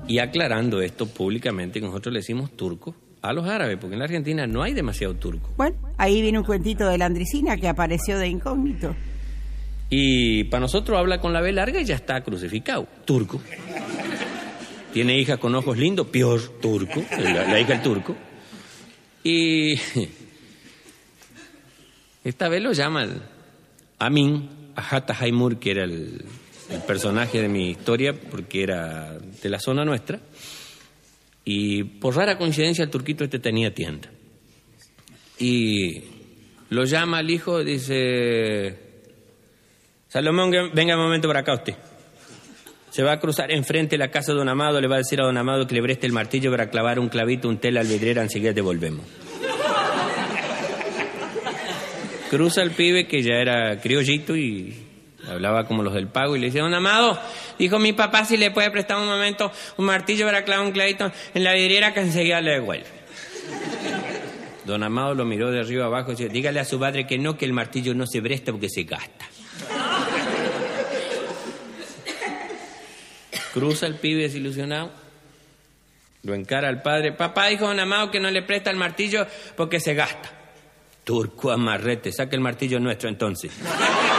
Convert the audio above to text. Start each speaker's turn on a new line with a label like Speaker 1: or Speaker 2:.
Speaker 1: Y aclarando esto públicamente, que nosotros le decimos turco a los árabes, porque en la Argentina no hay demasiado turco.
Speaker 2: Bueno, ahí viene un cuentito de la Andricina que apareció de incógnito.
Speaker 1: Y para nosotros habla con la B larga y ya está crucificado. Turco. Tiene hija con ojos lindos, peor, turco. La hija del turco. Y esta vez lo llama Amin Ajata Haimur, que era el personaje de mi historia, porque era de la zona nuestra. Y por rara coincidencia el turquito este tenía tienda. Y lo llama al hijo, dice: Salomón, venga un momento para acá usted. Se va a cruzar enfrente de la casa de don Amado, le va a decir a don Amado que le preste el martillo para clavar un clavito, un tela al vidriera, enseguida te volvemos. Cruza el pibe, que ya era criollito y hablaba como los del pago, y le dice: don Amado, dijo mi papá si le puede prestar un momento un martillo para clavar un clavito en la vidriera, que enseguida le devuelve. Don Amado lo miró de arriba abajo y dice: dígale a su padre que no, que el martillo no se presta porque se gasta. Cruza el pibe desilusionado, lo encara al padre: papá, dijo don Amado que no le presta el martillo porque se gasta. Turco amarrete, saca el martillo nuestro entonces.